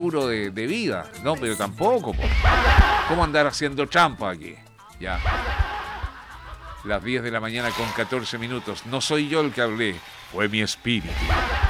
seguro de vida. No, pero tampoco, po. ¿Cómo andar haciendo trampa aquí? Ya. Las 10 de la mañana con 14 minutos. No soy yo el que hablé, fue mi espíritu.